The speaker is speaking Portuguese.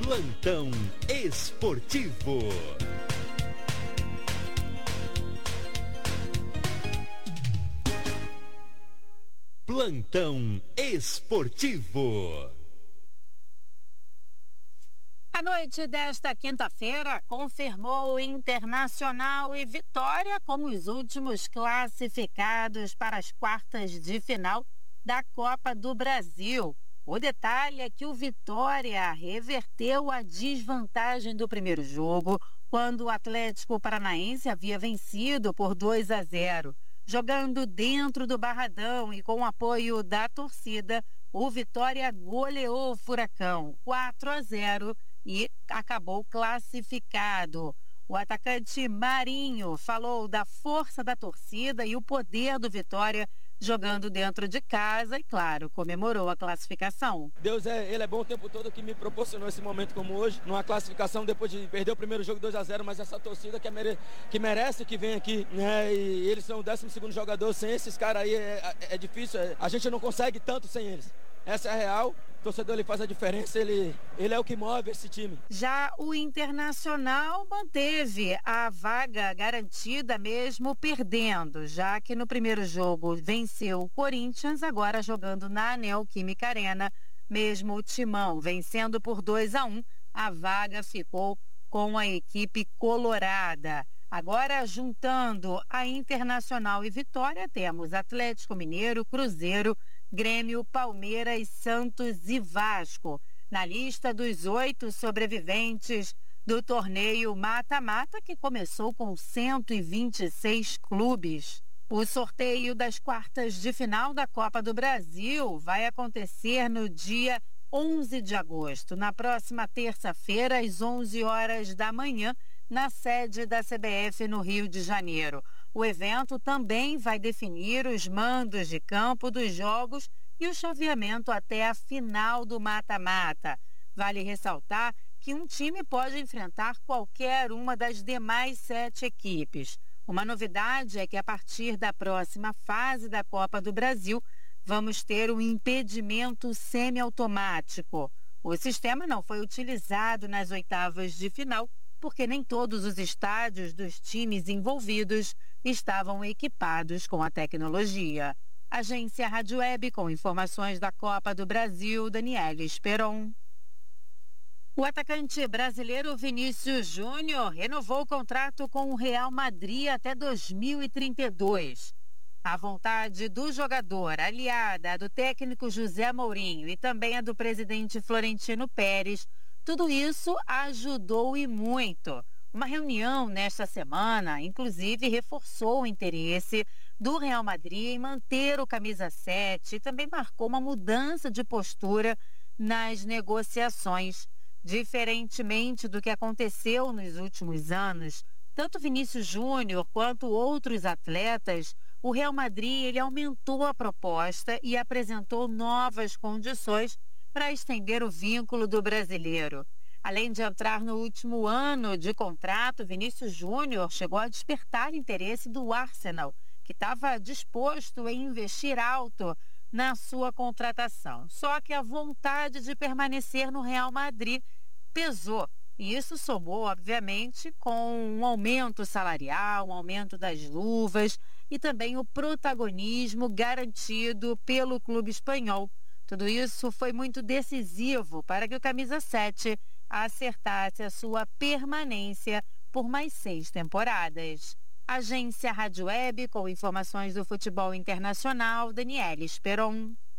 Plantão Esportivo. Plantão Esportivo. A noite desta quinta-feira confirmou Internacional e Vitória como os últimos classificados para as quartas de final da Copa do Brasil. O detalhe é que o Vitória reverteu a desvantagem do primeiro jogo, quando o Atlético Paranaense havia vencido por 2-0. Jogando dentro do Barradão e com o apoio da torcida, o Vitória goleou o Furacão 4-0 e acabou classificado. O atacante Marinho falou da força da torcida e o poder do Vitória jogando dentro de casa e, claro, comemorou a classificação. Deus ele é bom o tempo todo, que me proporcionou esse momento como hoje, numa classificação depois de perder o primeiro jogo 2-0, mas essa torcida que merece que vem aqui, né? E eles são o 12º jogador, sem esses caras aí é difícil, a gente não consegue tanto sem eles. Essa é a real. O torcedor ele faz a diferença, ele é o que move esse time. Já o Internacional manteve a vaga garantida mesmo perdendo, já que no primeiro jogo venceu o Corinthians, agora jogando na Neoquímica Arena, mesmo o Timão vencendo por 2-1, a vaga ficou com a equipe colorada. Agora, juntando a Internacional e Vitória, temos Atlético Mineiro, Cruzeiro, Grêmio, Palmeiras, Santos e Vasco. Na lista dos 8 sobreviventes do torneio mata-mata, que começou com 126 clubes. O sorteio das quartas de final da Copa do Brasil vai acontecer no dia 11 de agosto, na próxima terça-feira, às 11 horas da manhã, na sede da CBF no Rio de Janeiro. O evento também vai definir os mandos de campo dos jogos e o chaveamento até a final do mata-mata. Vale ressaltar que um time pode enfrentar qualquer uma das demais 7 equipes. Uma novidade é que a partir da próxima fase da Copa do Brasil, vamos ter um impedimento semiautomático. O sistema não foi utilizado nas oitavas de final, porque nem todos os estádios dos times envolvidos estavam equipados com a tecnologia. Agência Rádio Web, com informações da Copa do Brasil, Daniela Esperon. O atacante brasileiro Vinícius Júnior renovou o contrato com o Real Madrid até 2032. A vontade do jogador, aliada à do técnico José Mourinho e também a do presidente Florentino Pérez, tudo isso ajudou e muito. Uma reunião nesta semana, inclusive, reforçou o interesse do Real Madrid em manter o camisa 7 e também marcou uma mudança de postura nas negociações. Diferentemente do que aconteceu nos últimos anos, tanto Vinícius Júnior quanto outros atletas, o Real Madrid ele aumentou a proposta e apresentou novas condições para estender o vínculo do brasileiro. Além de entrar no último ano de contrato, Vinícius Júnior chegou a despertar interesse do Arsenal, que estava disposto a investir alto na sua contratação. Só que a vontade de permanecer no Real Madrid pesou. E isso somou, obviamente, com um aumento salarial, um aumento das luvas e também o protagonismo garantido pelo clube espanhol. Tudo isso foi muito decisivo para que o camisa 7 acertasse a sua permanência por mais 6 temporadas. Agência Rádio Web, com informações do futebol internacional, Daniela Esperon.